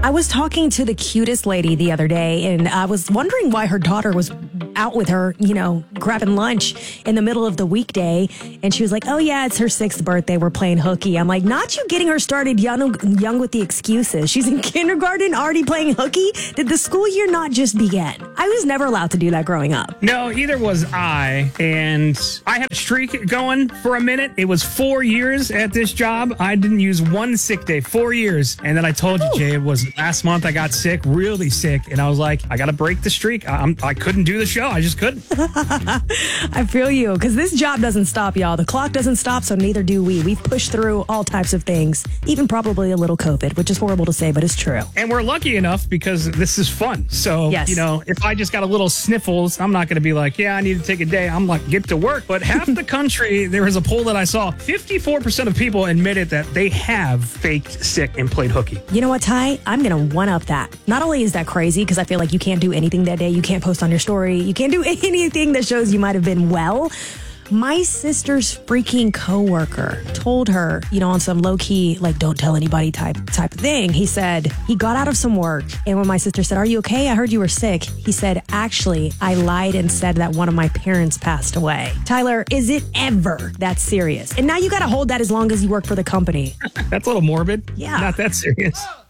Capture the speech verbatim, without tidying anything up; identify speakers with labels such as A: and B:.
A: I was talking to the cutest lady the other day, and I was wondering why her daughter was out with her, you know, grabbing lunch in the middle of the weekday. And she was like, oh, yeah, it's her sixth birthday. We're playing hooky. I'm like, not you getting her started young, young with the excuses. She's in kindergarten already playing hooky. Did the school year not just begin? I was never allowed to do that growing up.
B: No, either was I. And I had a streak going for a minute. It was four years at this job. I didn't use one sick day, four years. And then I told you, Jay, it was last month I got sick, really sick. And I was like, I got to break the streak. I, I'm, I couldn't do the show. I just couldn't.
A: I feel you, because this job doesn't stop, y'all. The clock doesn't stop, so neither do we. We've pushed through all types of things, even probably a little COVID, which is horrible to say, but it's true.
B: And we're lucky enough because this is fun. So,
A: yes.
B: you know, if I just got a little sniffles, I'm not going to be like, yeah, I need to take a day. I'm like, get to work. But half the country, there was a poll that I saw, fifty-four percent of people admitted that they have faked sick and played hooky.
A: You know what, Ty? I'm going to one-up that. Not only is that crazy, because I feel like you can't do anything that day. You can't post on your story. You can't do anything that shows you might have been well. My sister's freaking coworker told her, you know, on some low-key, like, don't tell anybody type type of thing. He said he got out of some work, and when my sister said, are you okay? I heard you were sick. He said, actually, I lied and said that one of my parents passed away. Tyler, is it ever that serious? And now you got to hold that as long as you work for the company.
B: That's a little morbid.
A: Yeah.
B: Not that serious.